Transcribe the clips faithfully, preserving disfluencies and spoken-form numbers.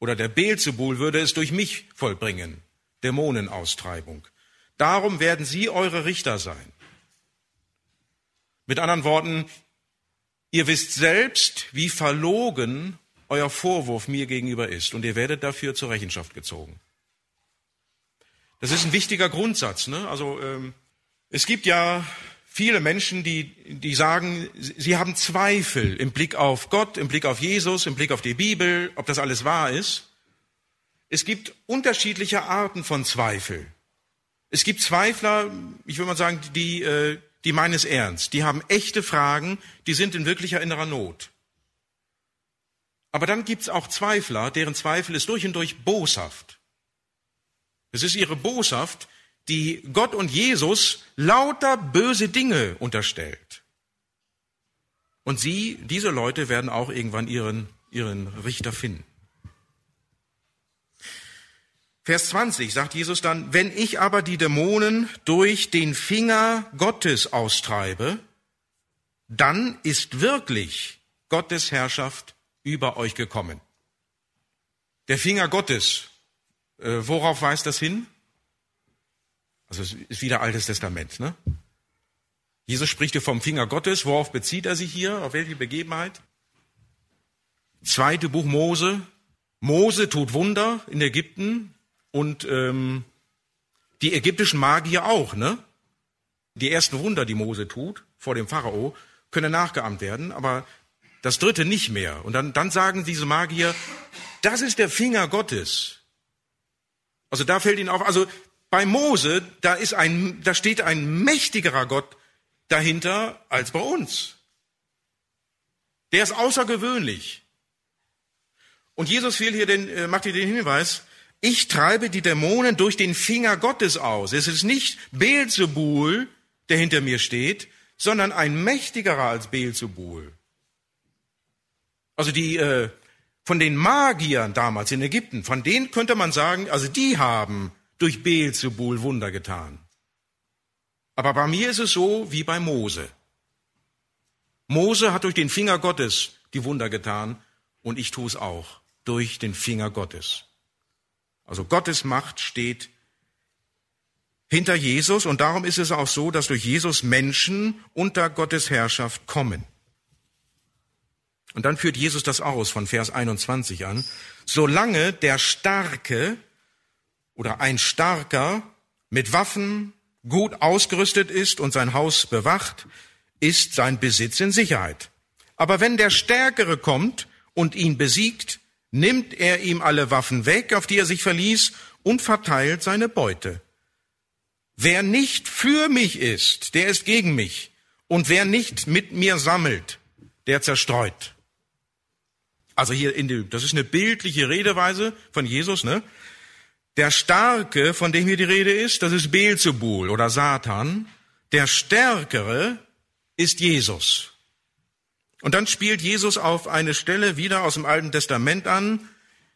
oder der Beelzebul würde es durch mich vollbringen, Dämonenaustreibung. Darum werden sie eure Richter sein. Mit anderen Worten, ihr wisst selbst, wie verlogen euer Vorwurf mir gegenüber ist, und ihr werdet dafür zur Rechenschaft gezogen. Das ist ein wichtiger Grundsatz, ne? Also ähm, es gibt ja viele Menschen, die, die sagen, sie haben Zweifel im Blick auf Gott, im Blick auf Jesus, im Blick auf die Bibel, ob das alles wahr ist. Es gibt unterschiedliche Arten von Zweifel. Es gibt Zweifler, ich würde mal sagen, die, die meinen es ernst. Die haben echte Fragen, die sind in wirklicher innerer Not. Aber dann gibt es auch Zweifler, deren Zweifel ist durch und durch boshaft. Es ist ihre Boshaft, die Gott und Jesus lauter böse Dinge unterstellt. Und sie, diese Leute, werden auch irgendwann ihren, ihren Richter finden. Vers zwanzig sagt Jesus dann, wenn ich aber die Dämonen durch den Finger Gottes austreibe, dann ist wirklich Gottes Herrschaft über euch gekommen. Der Finger Gottes, äh, worauf weist das hin? Also es ist wieder Altes Testament, ne? Jesus spricht hier vom Finger Gottes. Worauf bezieht er sich hier? Auf welche Begebenheit? Zweite Buch Mose. Mose tut Wunder in Ägypten und ähm, die ägyptischen Magier auch, ne? Die ersten Wunder, die Mose tut vor dem Pharao, können nachgeahmt werden, aber das dritte nicht mehr. Und dann, dann sagen diese Magier, das ist der Finger Gottes. Also da fällt ihnen auf, also bei Mose, da ist ein, da steht ein mächtigerer Gott dahinter als bei uns. Der ist außergewöhnlich. Und Jesus will hier den, macht hier den Hinweis, ich treibe die Dämonen durch den Finger Gottes aus. Es ist nicht Beelzebul, der hinter mir steht, sondern ein mächtigerer als Beelzebul. Also die, äh, von den Magiern damals in Ägypten, von denen könnte man sagen, also die haben durch Beelzebul Wunder getan. Aber bei mir ist es so wie bei Mose. Mose hat durch den Finger Gottes die Wunder getan und ich tue es auch durch den Finger Gottes. Also Gottes Macht steht hinter Jesus und darum ist es auch so, dass durch Jesus Menschen unter Gottes Herrschaft kommen. Und dann führt Jesus das aus von Vers einundzwanzig an. Solange der Starke oder ein Starker mit Waffen gut ausgerüstet ist und sein Haus bewacht, ist sein Besitz in Sicherheit. Aber wenn der Stärkere kommt und ihn besiegt, nimmt er ihm alle Waffen weg, auf die er sich verließ, und verteilt seine Beute. Wer nicht für mich ist, der ist gegen mich. Und wer nicht mit mir sammelt, der zerstreut. Also hier, in die, das ist eine bildliche Redeweise von Jesus, ne? Der Starke, von dem hier die Rede ist, das ist Beelzebul oder Satan. Der Stärkere ist Jesus. Und dann spielt Jesus auf eine Stelle wieder aus dem Alten Testament an.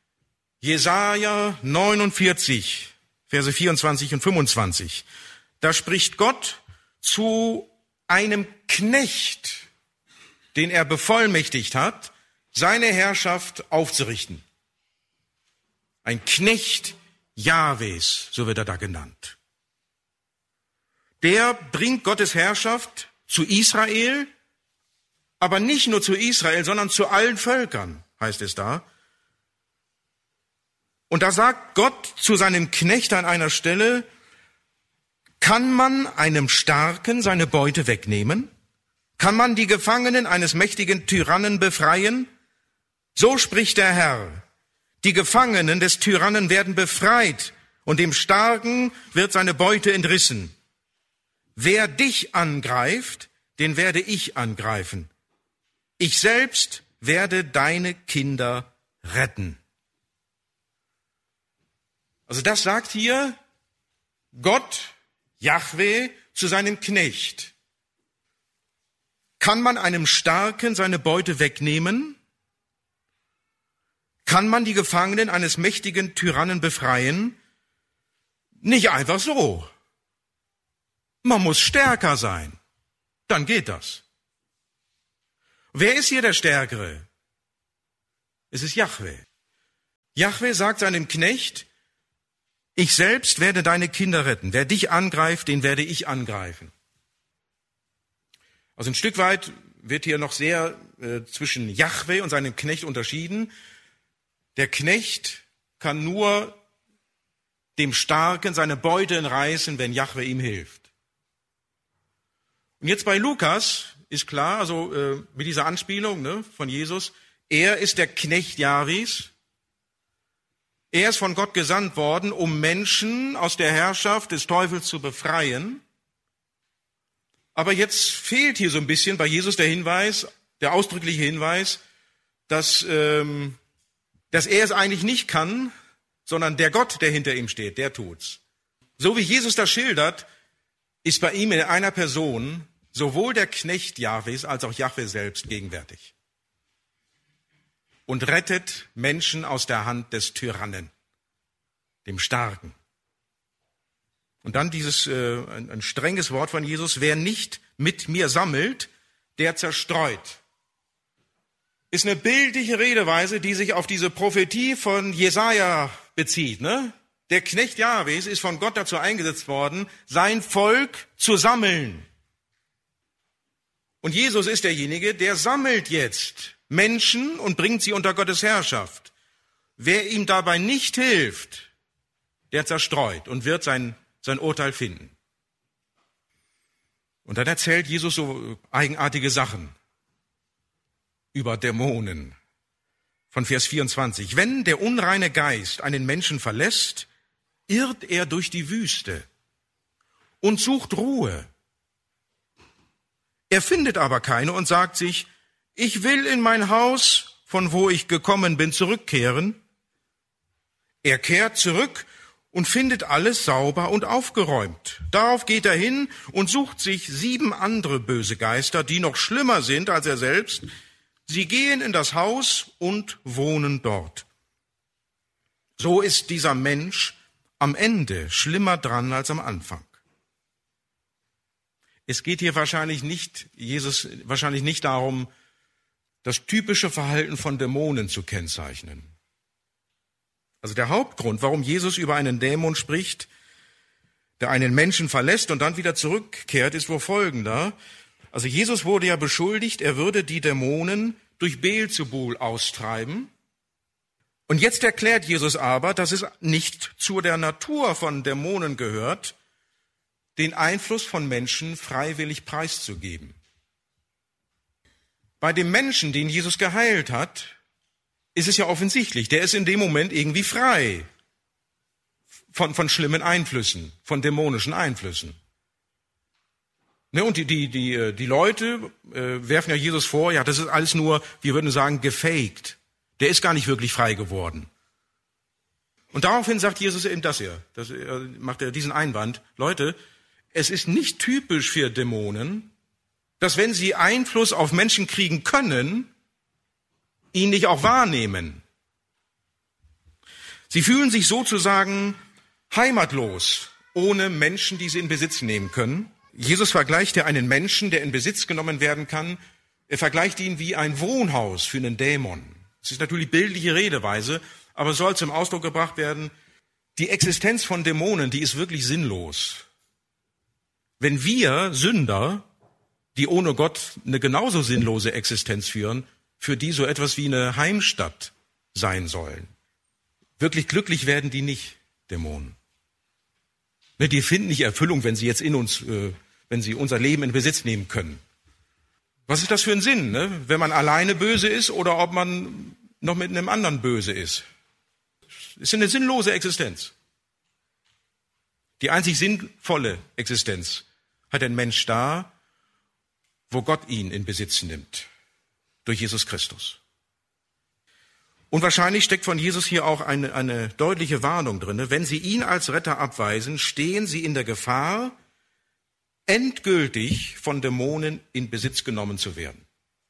Jesaja neunundvierzig, Verse vierundzwanzig und fünfundzwanzig. Da spricht Gott zu einem Knecht, den er bevollmächtigt hat, seine Herrschaft aufzurichten. Ein Knecht Jahwes, so wird er da genannt. Der bringt Gottes Herrschaft zu Israel, aber nicht nur zu Israel, sondern zu allen Völkern, heißt es da. Und da sagt Gott zu seinem Knecht an einer Stelle, kann man einem Starken seine Beute wegnehmen? Kann man die Gefangenen eines mächtigen Tyrannen befreien? So spricht der Herr. Die Gefangenen des Tyrannen werden befreit und dem Starken wird seine Beute entrissen. Wer dich angreift, den werde ich angreifen. Ich selbst werde deine Kinder retten. Also das sagt hier Gott, Jahwe, zu seinem Knecht. Kann man einem Starken seine Beute wegnehmen? Kann man die Gefangenen eines mächtigen Tyrannen befreien? Nicht einfach so. Man muss stärker sein. Dann geht das. Wer ist hier der Stärkere? Es ist Jahwe. Jahwe sagt seinem Knecht, ich selbst werde deine Kinder retten. Wer dich angreift, den werde ich angreifen. Also ein Stück weit wird hier noch sehr äh, zwischen Jahwe und seinem Knecht unterschieden. Der Knecht kann nur dem Starken seine Beute entreißen, wenn Jahwe ihm hilft. Und jetzt bei Lukas ist klar, also äh, mit dieser Anspielung ne, von Jesus, er ist der Knecht Jahwes. Er ist von Gott gesandt worden, um Menschen aus der Herrschaft des Teufels zu befreien. Aber jetzt fehlt hier so ein bisschen bei Jesus der Hinweis, der ausdrückliche Hinweis, dass, ähm, dass er es eigentlich nicht kann, sondern der Gott, der hinter ihm steht, der tut's. So wie Jesus das schildert, ist bei ihm in einer Person sowohl der Knecht Jahwes als auch Jahwe selbst gegenwärtig. Und rettet Menschen aus der Hand des Tyrannen, dem Starken. Und dann dieses äh, ein, ein strenges Wort von Jesus, wer nicht mit mir sammelt, der zerstreut. Ist eine bildliche Redeweise, die sich auf diese Prophetie von Jesaja bezieht. Ne? Der Knecht Jahwes ist von Gott dazu eingesetzt worden, sein Volk zu sammeln. Und Jesus ist derjenige, der sammelt jetzt Menschen und bringt sie unter Gottes Herrschaft. Wer ihm dabei nicht hilft, der zerstreut und wird sein, sein Urteil finden. Und dann erzählt Jesus so eigenartige Sachen über Dämonen. Von Vers vierundzwanzig. Wenn der unreine Geist einen Menschen verlässt, irrt er durch die Wüste und sucht Ruhe. Er findet aber keine und sagt sich, ich will in mein Haus, von wo ich gekommen bin, zurückkehren. Er kehrt zurück und findet alles sauber und aufgeräumt. Darauf geht er hin und sucht sich sieben andere böse Geister, die noch schlimmer sind als er selbst. Sie gehen in das Haus und wohnen dort. So ist dieser Mensch am Ende schlimmer dran als am Anfang. Es geht hier wahrscheinlich nicht, Jesus, wahrscheinlich nicht darum, das typische Verhalten von Dämonen zu kennzeichnen. Also der Hauptgrund, warum Jesus über einen Dämon spricht, der einen Menschen verlässt und dann wieder zurückkehrt, ist wohl folgender. Also Jesus wurde ja beschuldigt, er würde die Dämonen durch Beelzebul austreiben. Und jetzt erklärt Jesus aber, dass es nicht zu der Natur von Dämonen gehört, den Einfluss von Menschen freiwillig preiszugeben. Bei dem Menschen, den Jesus geheilt hat, ist es ja offensichtlich, der ist in dem Moment irgendwie frei von, von schlimmen Einflüssen, von dämonischen Einflüssen. Ne, und die, die, die, die Leute äh, werfen ja Jesus vor, ja, das ist alles nur, wir würden sagen, gefaked. Der ist gar nicht wirklich frei geworden. Und daraufhin sagt Jesus eben das hier, das äh, macht er diesen Einwand, Leute, es ist nicht typisch für Dämonen, dass wenn sie Einfluss auf Menschen kriegen können, ihn nicht auch wahrnehmen. Sie fühlen sich sozusagen heimatlos, ohne Menschen, die sie in Besitz nehmen können. Jesus vergleicht ja einen Menschen, der in Besitz genommen werden kann, er vergleicht ihn wie ein Wohnhaus für einen Dämon. Das ist natürlich bildliche Redeweise, aber soll zum Ausdruck gebracht werden, die Existenz von Dämonen, die ist wirklich sinnlos. Wenn wir Sünder, die ohne Gott eine genauso sinnlose Existenz führen, für die so etwas wie eine Heimstatt sein sollen. Wirklich glücklich werden die nicht, Dämonen. Ne, die finden nicht Erfüllung, wenn sie jetzt in uns, äh, wenn sie unser Leben in Besitz nehmen können. Was ist das für ein Sinn, ne? Wenn man alleine böse ist oder ob man noch mit einem anderen böse ist? Es ist eine sinnlose Existenz. Die einzig sinnvolle Existenz hat ein Mensch da, wo Gott ihn in Besitz nimmt, durch Jesus Christus. Und wahrscheinlich steckt von Jesus hier auch eine, eine deutliche Warnung drin. Wenn Sie ihn als Retter abweisen, stehen Sie in der Gefahr, endgültig von Dämonen in Besitz genommen zu werden.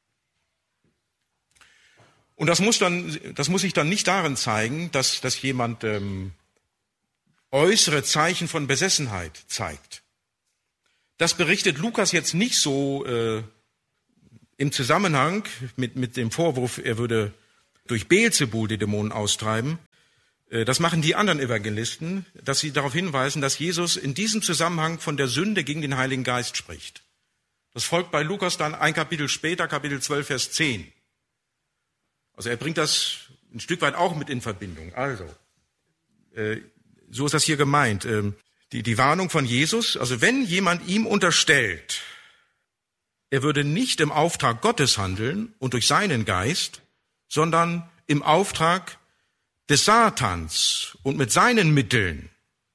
Und das muss dann, das muss sich dann nicht darin zeigen, dass, dass jemand ähm, äußere Zeichen von Besessenheit zeigt. Das berichtet Lukas jetzt nicht so äh, im Zusammenhang mit, mit dem Vorwurf, er würde durch Beelzebul die Dämonen austreiben. Das machen die anderen Evangelisten, dass sie darauf hinweisen, dass Jesus in diesem Zusammenhang von der Sünde gegen den Heiligen Geist spricht. Das folgt bei Lukas dann ein Kapitel später, Kapitel zwölf, Vers zehn. Also er bringt das ein Stück weit auch mit in Verbindung. Also, äh, so ist das hier gemeint. Ähm, die, die Warnung von Jesus, also wenn jemand ihm unterstellt, er würde nicht im Auftrag Gottes handeln und durch seinen Geist, sondern im Auftrag des Satans und mit seinen Mitteln.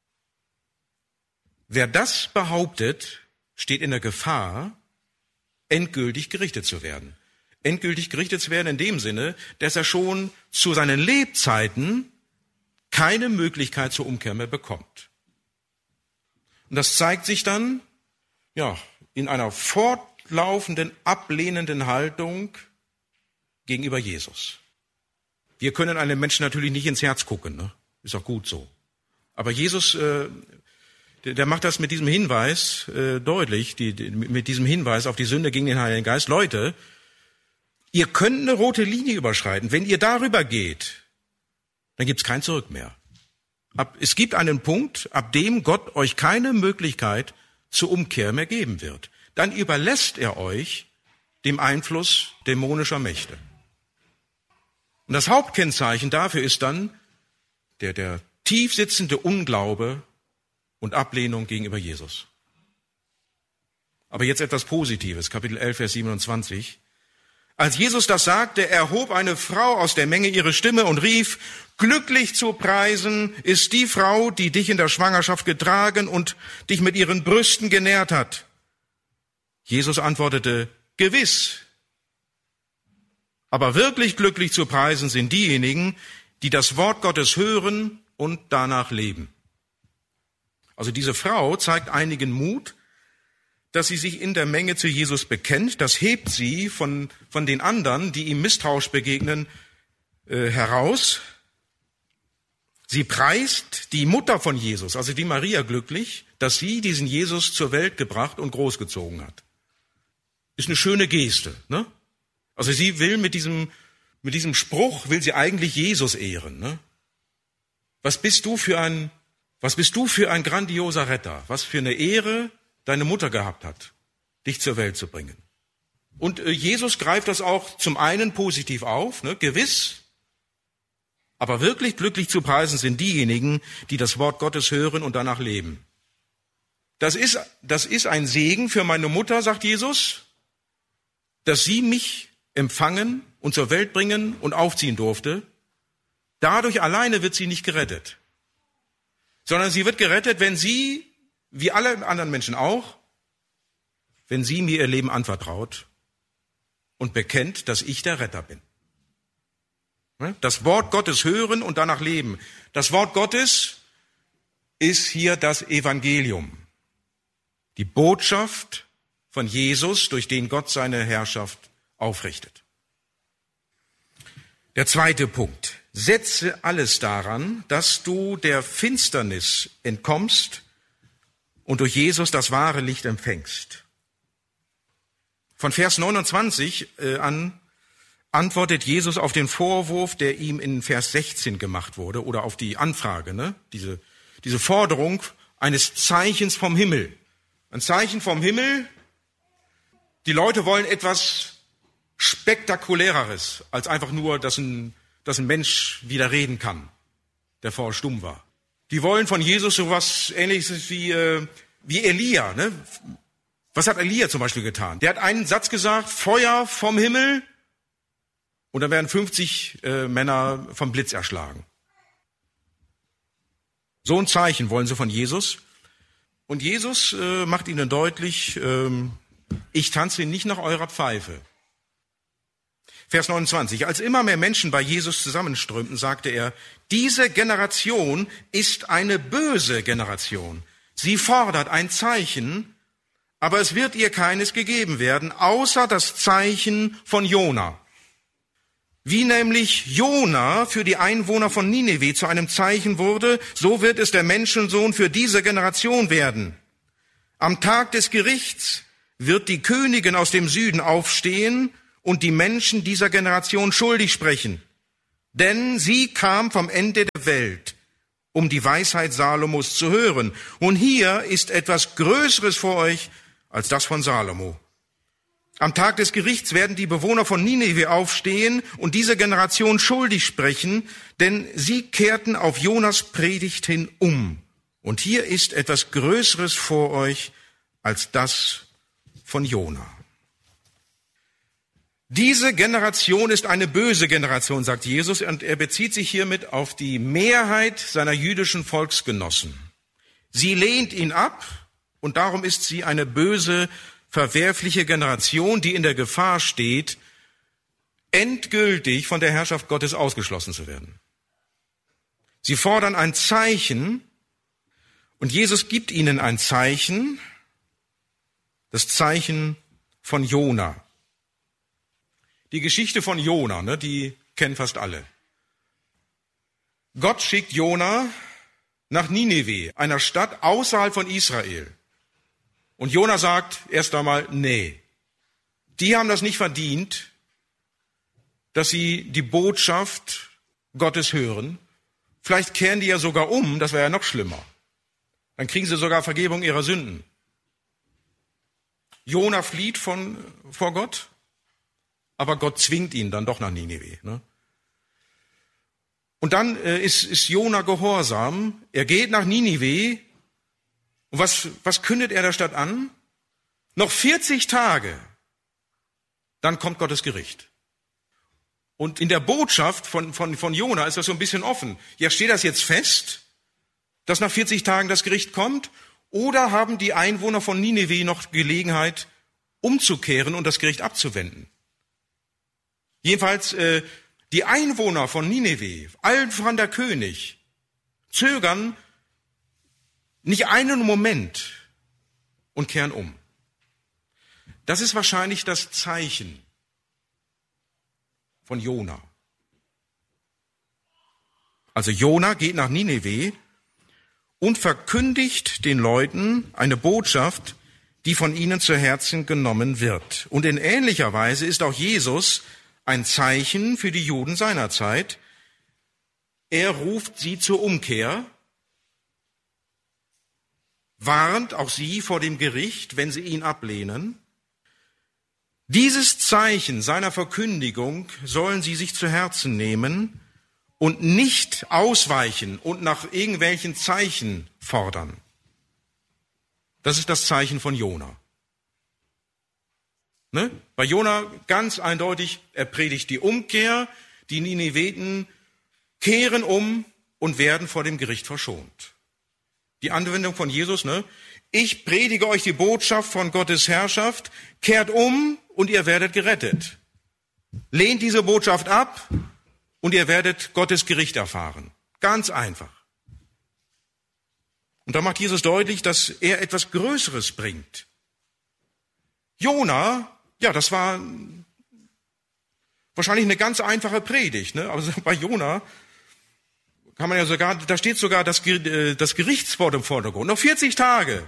Wer das behauptet, steht in der Gefahr, endgültig gerichtet zu werden. Endgültig gerichtet zu werden in dem Sinne, dass er schon zu seinen Lebzeiten keine Möglichkeit zur Umkehr mehr bekommt. Und das zeigt sich dann, ja, in einer fortlaufenden, ablehnenden Haltung gegenüber Jesus. Wir können einem Menschen natürlich nicht ins Herz gucken, ne? Ist auch gut so. Aber Jesus, äh, der, der macht das mit diesem Hinweis äh, deutlich, die, die, mit diesem Hinweis auf die Sünde gegen den Heiligen Geist. Leute, ihr könnt eine rote Linie überschreiten. Wenn ihr darüber geht, dann gibt's kein Zurück mehr. Ab, es gibt einen Punkt, ab dem Gott euch keine Möglichkeit zur Umkehr mehr geben wird. Dann überlässt er euch dem Einfluss dämonischer Mächte. Und das Hauptkennzeichen dafür ist dann der, der tief sitzende Unglaube und Ablehnung gegenüber Jesus. Aber jetzt etwas Positives, Kapitel elf, Vers siebenundzwanzig. Als Jesus das sagte, erhob eine Frau aus der Menge ihre Stimme und rief, glücklich zu preisen ist die Frau, die dich in der Schwangerschaft getragen und dich mit ihren Brüsten genährt hat. Jesus antwortete, gewiss. Aber wirklich glücklich zu preisen sind diejenigen, die das Wort Gottes hören und danach leben. Also diese Frau zeigt einigen Mut, dass sie sich in der Menge zu Jesus bekennt. Das hebt sie von, von den anderen, die ihm misstrauisch begegnen, äh, heraus. Sie preist die Mutter von Jesus, also die Maria, glücklich, dass sie diesen Jesus zur Welt gebracht und großgezogen hat. Ist eine schöne Geste, ne? Also sie will mit diesem, mit diesem Spruch, will sie eigentlich Jesus ehren, ne? Was bist du für ein, was bist du für ein grandioser Retter? Was für eine Ehre deine Mutter gehabt hat, dich zur Welt zu bringen. Und äh, Jesus greift das auch zum einen positiv auf, ne? Gewiss, aber wirklich glücklich zu preisen sind diejenigen, die das Wort Gottes hören und danach leben. Das ist, das ist ein Segen für meine Mutter, sagt Jesus, dass sie mich empfangen und zur Welt bringen und aufziehen durfte. Dadurch alleine wird sie nicht gerettet, sondern sie wird gerettet, wenn sie, wie alle anderen Menschen auch, wenn sie mir ihr Leben anvertraut und bekennt, dass ich der Retter bin. Das Wort Gottes hören und danach leben. Das Wort Gottes ist hier das Evangelium. Die Botschaft von Jesus, durch den Gott seine Herrschaft aufrichtet. Der zweite Punkt. Setze alles daran, dass du der Finsternis entkommst und durch Jesus das wahre Licht empfängst. Von Vers neunundzwanzig äh, an antwortet Jesus auf den Vorwurf, der ihm in Vers sechzehn gemacht wurde, oder auf die Anfrage, ne? diese, diese Forderung eines Zeichens vom Himmel. Ein Zeichen vom Himmel. Die Leute wollen etwas Spektakuläreres, als einfach nur, dass ein, dass ein Mensch wieder reden kann, der vorher stumm war. Die wollen von Jesus sowas Ähnliches wie, äh, wie Elia. Ne? Was hat Elia zum Beispiel getan? Der hat einen Satz gesagt, Feuer vom Himmel, und dann werden fünfzig äh, Männer vom Blitz erschlagen. So ein Zeichen wollen sie von Jesus. Und Jesus äh, macht ihnen deutlich, äh, ich tanze nicht nach eurer Pfeife. Vers neunundzwanzig. Als immer mehr Menschen bei Jesus zusammenströmten, sagte er, diese Generation ist eine böse Generation. Sie fordert ein Zeichen, aber es wird ihr keines gegeben werden, außer das Zeichen von Jona. Wie nämlich Jona für die Einwohner von Nineveh zu einem Zeichen wurde, so wird es der Menschensohn für diese Generation werden. Am Tag des Gerichts wird die Königin aus dem Süden aufstehen und die Menschen dieser Generation schuldig sprechen. Denn sie kam vom Ende der ganze Welt, um die Weisheit Salomos zu hören. Und hier ist etwas Größeres vor euch als das von Salomo. Am Tag des Gerichts werden die Bewohner von Nineve aufstehen und diese Generation schuldig sprechen, denn sie kehrten auf Jonas Predigt hin um. Und hier ist etwas Größeres vor euch als das von Jona. Diese Generation ist eine böse Generation, sagt Jesus, und er bezieht sich hiermit auf die Mehrheit seiner jüdischen Volksgenossen. Sie lehnt ihn ab und darum ist sie eine böse, verwerfliche Generation, die in der Gefahr steht, endgültig von der Herrschaft Gottes ausgeschlossen zu werden. Sie fordern ein Zeichen und Jesus gibt ihnen ein Zeichen, das Zeichen von Jona. Die Geschichte von Jona, ne, die kennen fast alle. Gott schickt Jona nach Nineve, einer Stadt außerhalb von Israel. Und Jona sagt erst einmal, nee, die haben das nicht verdient, dass sie die Botschaft Gottes hören. Vielleicht kehren die ja sogar um, das wäre ja noch schlimmer. Dann kriegen sie sogar Vergebung ihrer Sünden. Jona flieht von, vor Gott, aber Gott zwingt ihn dann doch nach Nineve. Ne? Und dann äh, ist, ist Jona gehorsam, er geht nach Nineve. Und was, was kündet er der Stadt an? Noch vierzig Tage, dann kommt Gottes Gericht. Und in der Botschaft von, von, von Jona ist das so ein bisschen offen. Ja, steht das jetzt fest, dass nach vierzig Tagen das Gericht kommt? Oder haben die Einwohner von Nineve noch Gelegenheit, umzukehren und das Gericht abzuwenden? Jedenfalls, äh, die Einwohner von Nineve, allen voran der König, zögern nicht einen Moment und kehren um. Das ist wahrscheinlich das Zeichen von Jona. Also Jona geht nach Nineve und verkündigt den Leuten eine Botschaft, die von ihnen zu Herzen genommen wird. Und in ähnlicher Weise ist auch Jesus ein Zeichen für die Juden seiner Zeit. Er ruft sie zur Umkehr, warnt auch sie vor dem Gericht, wenn sie ihn ablehnen. Dieses Zeichen seiner Verkündigung sollen sie sich zu Herzen nehmen und nicht ausweichen und nach irgendwelchen Zeichen fordern. Das ist das Zeichen von Jona. Ne? Bei Jona ganz eindeutig, er predigt die Umkehr, die Nineviten kehren um und werden vor dem Gericht verschont. Die Anwendung von Jesus, ne? Ich predige euch die Botschaft von Gottes Herrschaft, kehrt um und ihr werdet gerettet. Lehnt diese Botschaft ab und ihr werdet Gottes Gericht erfahren. Ganz einfach. Und da macht Jesus deutlich, dass er etwas Größeres bringt. Jona, ja, das war wahrscheinlich eine ganz einfache Predigt, ne? Aber bei Jona kann man ja sogar, da steht sogar das, das Gerichtswort im Vordergrund. Noch vierzig Tage.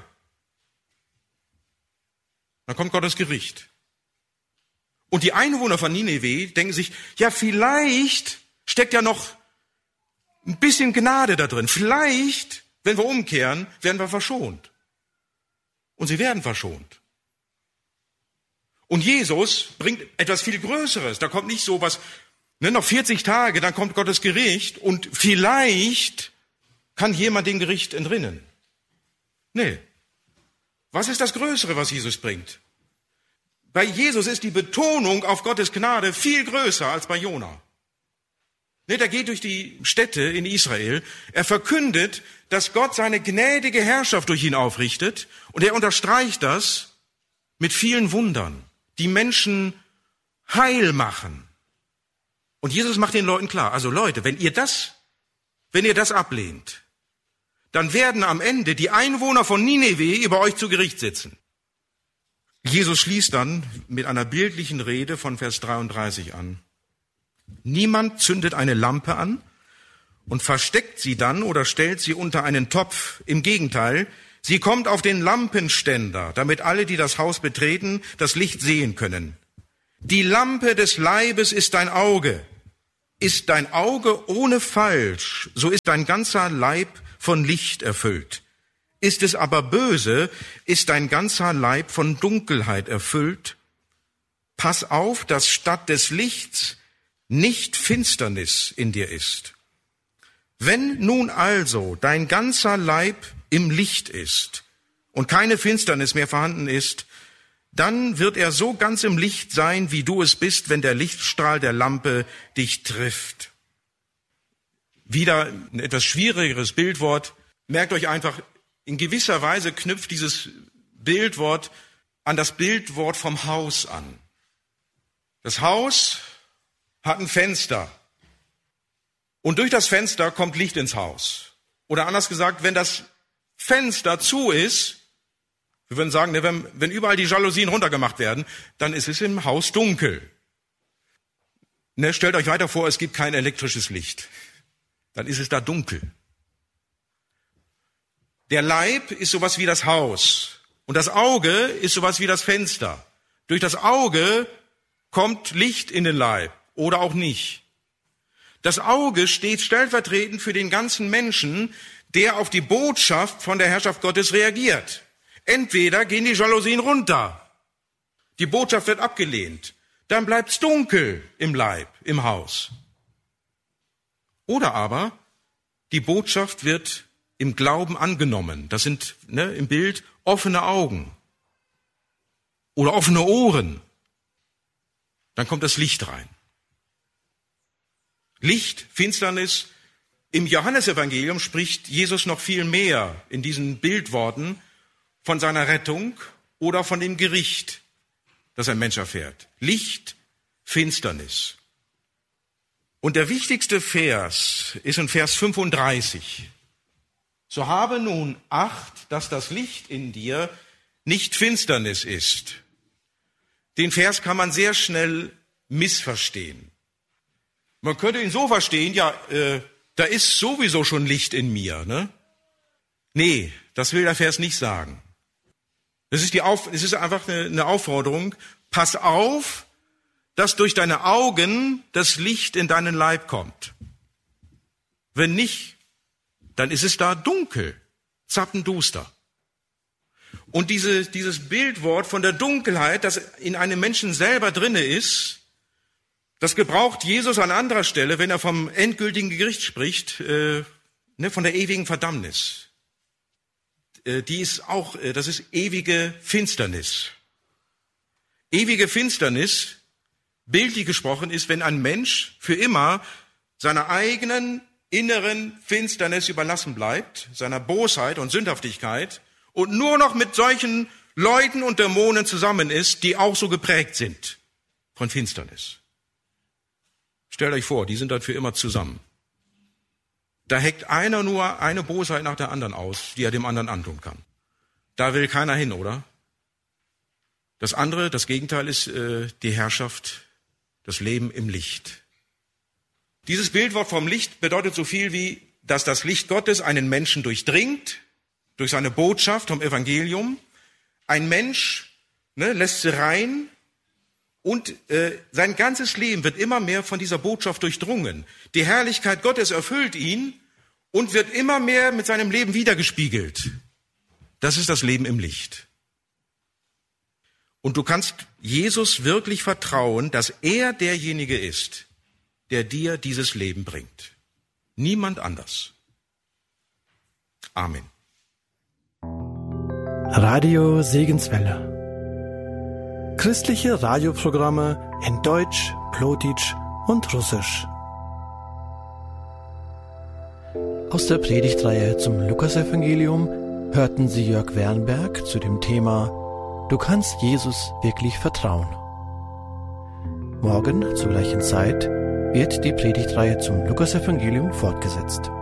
Dann kommt Gottes Gericht. Und die Einwohner von Nineve denken sich, ja, vielleicht steckt ja noch ein bisschen Gnade da drin. Vielleicht, wenn wir umkehren, werden wir verschont. Und sie werden verschont. Und Jesus bringt etwas viel Größeres. Da kommt nicht so was, ne, noch vierzig Tage, dann kommt Gottes Gericht und vielleicht kann jemand dem Gericht entrinnen. Nee. Was ist das Größere, was Jesus bringt? Bei Jesus ist die Betonung auf Gottes Gnade viel größer als bei Jona. Ne, der geht durch die Städte in Israel. Er verkündet, dass Gott seine gnädige Herrschaft durch ihn aufrichtet. Und er unterstreicht das mit vielen Wundern, die Menschen heil machen. Und Jesus macht den Leuten klar, also Leute, wenn ihr das, wenn ihr das ablehnt, dann werden am Ende die Einwohner von Nineve über euch zu Gericht sitzen. Jesus schließt dann mit einer bildlichen Rede von Vers dreiunddreißig an. Niemand zündet eine Lampe an und versteckt sie dann oder stellt sie unter einen Topf. Im Gegenteil, sie kommt auf den Lampenständer, damit alle, die das Haus betreten, das Licht sehen können. Die Lampe des Leibes ist dein Auge. Ist dein Auge ohne Falsch, so ist dein ganzer Leib von Licht erfüllt. Ist es aber böse, ist dein ganzer Leib von Dunkelheit erfüllt. Pass auf, dass statt des Lichts nicht Finsternis in dir ist. Wenn nun also dein ganzer Leib im Licht ist und keine Finsternis mehr vorhanden ist, dann wird er so ganz im Licht sein, wie du es bist, wenn der Lichtstrahl der Lampe dich trifft. Wieder ein etwas schwierigeres Bildwort. Merkt euch einfach, in gewisser Weise knüpft dieses Bildwort an das Bildwort vom Haus an. Das Haus hat ein Fenster. Und durch das Fenster kommt Licht ins Haus. Oder anders gesagt, wenn das Fenster zu ist, wir würden sagen, wenn, wenn überall die Jalousien runtergemacht werden, dann ist es im Haus dunkel. Ne, stellt euch weiter vor, es gibt kein elektrisches Licht. Dann ist es da dunkel. Der Leib ist sowas wie das Haus. Und das Auge ist sowas wie das Fenster. Durch das Auge kommt Licht in den Leib oder auch nicht. Das Auge steht stellvertretend für den ganzen Menschen, der auf die Botschaft von der Herrschaft Gottes reagiert. Entweder gehen die Jalousien runter, die Botschaft wird abgelehnt, dann bleibt's dunkel im Leib, im Haus. Oder aber die Botschaft wird im Glauben angenommen. Das sind ne, im Bild offene Augen oder offene Ohren. Dann kommt das Licht rein. Licht, Finsternis. Im Johannesevangelium spricht Jesus noch viel mehr in diesen Bildworten von seiner Rettung oder von dem Gericht, das ein Mensch erfährt. Licht, Finsternis. Und der wichtigste Vers ist in Vers fünfunddreißig. So habe nun Acht, dass das Licht in dir nicht Finsternis ist. Den Vers kann man sehr schnell missverstehen. Man könnte ihn so verstehen, ja, äh, da ist sowieso schon Licht in mir, ne? Nee, das will der Vers nicht sagen. Es ist, die Auf, es ist einfach eine, eine Aufforderung. Pass auf, dass durch deine Augen das Licht in deinen Leib kommt. Wenn nicht, dann ist es da dunkel, zappenduster. Und diese, dieses Bildwort von der Dunkelheit, das in einem Menschen selber drinne ist, das gebraucht Jesus an anderer Stelle, wenn er vom endgültigen Gericht spricht, äh, ne, von der ewigen Verdammnis. Äh, die ist auch, äh, das ist ewige Finsternis. Ewige Finsternis, bildlich gesprochen, ist, wenn ein Mensch für immer seiner eigenen inneren Finsternis überlassen bleibt, seiner Bosheit und Sündhaftigkeit und nur noch mit solchen Leuten und Dämonen zusammen ist, die auch so geprägt sind von Finsternis. Stellt euch vor, die sind dann für immer zusammen. Da heckt einer nur eine Bosheit nach der anderen aus, die er dem anderen antun kann. Da will keiner hin, oder? Das andere, das Gegenteil ist äh, die Herrschaft, das Leben im Licht. Dieses Bildwort vom Licht bedeutet so viel wie, dass das Licht Gottes einen Menschen durchdringt, durch seine Botschaft vom Evangelium. Ein Mensch ne, lässt sie rein und äh, sein ganzes Leben wird immer mehr von dieser Botschaft durchdrungen. Die Herrlichkeit Gottes erfüllt ihn und wird immer mehr mit seinem Leben wiedergespiegelt. Das ist das Leben im Licht. Und du kannst Jesus wirklich vertrauen, dass er derjenige ist, der dir dieses Leben bringt. Niemand anders. Amen. Radio Segenswelle. Christliche Radioprogramme in Deutsch, Plotitsch und Russisch. Aus der Predigtreihe zum Lukasevangelium hörten Sie Jörg Wernberg zu dem Thema Du kannst Jesus wirklich vertrauen. Morgen zur gleichen Zeit wird die Predigtreihe zum Lukasevangelium fortgesetzt.